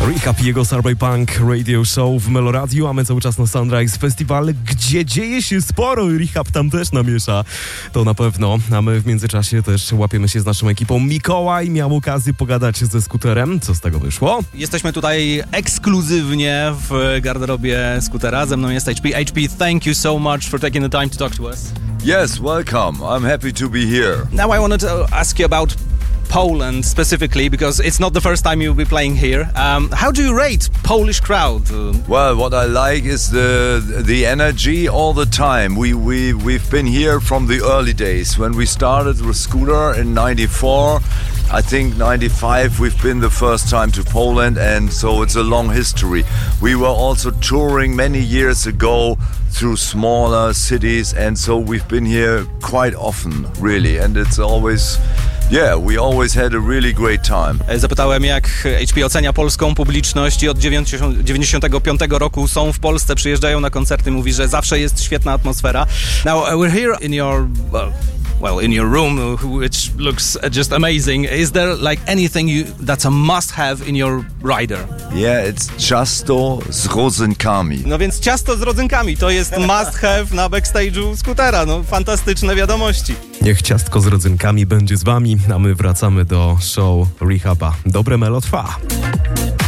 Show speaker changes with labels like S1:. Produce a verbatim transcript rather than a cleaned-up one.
S1: Rehab i jego Survey Punk Radio Show w Meloradiu, a my cały czas na Sunrise Festival, gdzie dzieje się sporo i Rehab tam też namiesza, to na pewno. A my w międzyczasie też łapiemy się z naszą ekipą. Mikołaj miał okazję pogadać ze Skuterem. Co z tego wyszło?
S2: Jesteśmy tutaj ekskluzywnie w garderobie Skutera. Ze mną jest H P. H P, thank you so much for taking the time to talk to us.
S3: Yes, welcome. I'm happy to be here.
S2: Now I wanted to ask you about Poland specifically, because it's not the first time you'll be playing here. Um, how do you rate Polish crowd?
S3: Well, what I like is the the energy all the time. We we we've been here from the early days when we started with Scooter in ninety-four. I think ninety-five we've been the first time to Poland, and so it's a long history. We were also touring many years ago through smaller cities, and so we've been here quite often, really, and it's always Yeah, we always had a really great time.
S2: Zapytałem, jak H P ocenia polską publiczność i od dziewięćdziesiątego piątego roku są w Polsce, przyjeżdżają na koncerty, mówi, że zawsze jest świetna atmosfera. Now, we're here in your... Well, Well, in your room, which looks just amazing. Is there like anything you, that's a must-have in your rider?
S3: Yeah, it's ciasto z rodzynkami.
S2: No więc ciasto z rodzynkami to jest must-have na backstage'u Skutera. No, fantastyczne wiadomości.
S1: Niech ciastko z rodzynkami będzie z wami, a my wracamy do show Rehaba. Dobre Melo trwa.